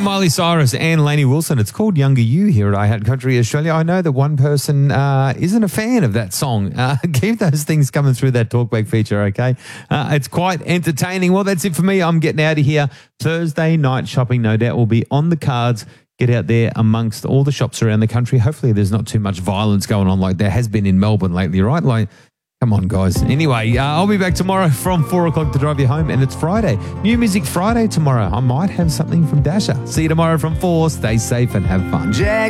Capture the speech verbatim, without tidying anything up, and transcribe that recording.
about Miley Cyrus and Lainey Wilson? It's called Younger You here at iHeart Country Australia. I know that one person uh, isn't a fan of that song. Uh, keep those things coming through that talkback feature, okay? Uh, it's quite entertaining. Well, that's it for me. I'm getting out of here. Thursday night shopping, no doubt, will be on the cards. Get out there amongst all the shops around the country. Hopefully there's not too much violence going on like there has been in Melbourne lately, right? Like, come on, guys. Anyway, uh, I'll be back tomorrow from four o'clock to drive you home, and it's Friday. New Music Friday tomorrow. I might have something from Dasher. See you tomorrow from four. Stay safe and have fun. Jack